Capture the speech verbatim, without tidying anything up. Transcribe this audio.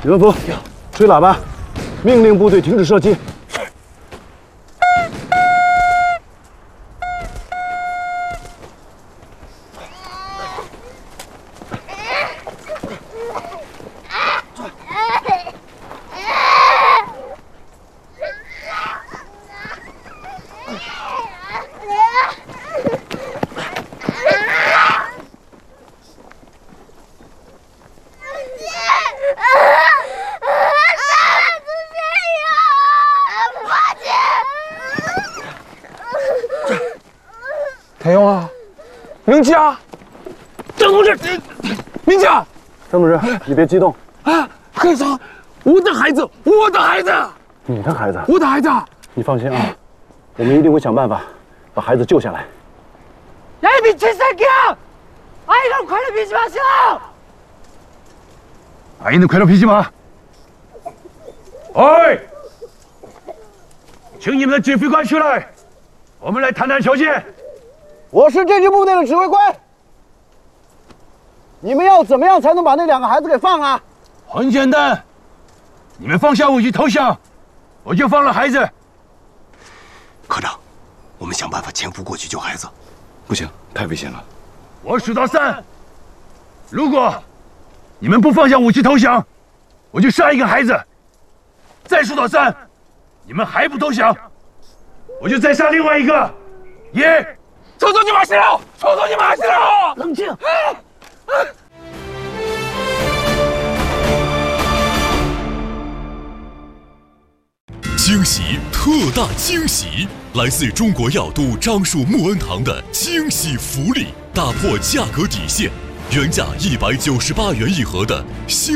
李文福，吹喇叭，命令部队停止射击。 太勇啊，明佳，张同志，明佳， 张同志，你别激动啊！海嫂，我的孩子，我的孩子， 你的孩子， 我的孩子， 你放心啊，我们一定会想办法把孩子救下来。 야이미친새끼야! 아이를 괴롭히지 마세요! 아이는 괴롭히지 마. 어이! 请你们的指挥官出来，我们来谈谈条件。 我是这支部队的指挥官，你们要怎么样才能把那两个孩子给放啊？ 很简单，你们放下武器投降，我就放了孩子。 科长，我们想办法潜伏过去救孩子。 不行，太危险了。 我数到三，如果你们不放下武器投降，我就杀一个孩子。再数到三，你们还不投降，我就再杀另外一个。一，抽走你马西了，抽走你马西了。 冷静。 惊喜，特大惊喜！来自中国药都樟树木恩堂的惊喜福利，打破价格底线，原价一百九十八元一盒的新。